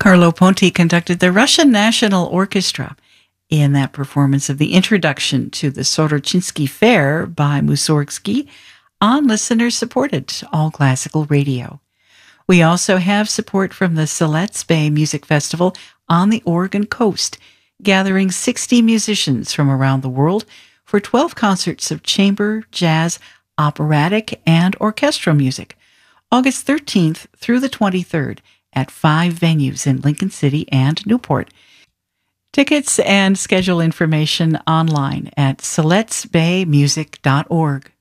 Carlo Ponti conducted the Russian National Orchestra in that performance of the introduction to the Sorochinsky Fair by Mussorgsky on listener-supported All Classical Radio. We also have support from the Siletz Bay Music Festival on the Oregon coast, gathering 60 musicians from around the world for 12 concerts of chamber, jazz, operatic, and orchestral music, August 13th through the 23rd at 5 venues in Lincoln City and Newport. Tickets and schedule information online at siletzbaymusic.org.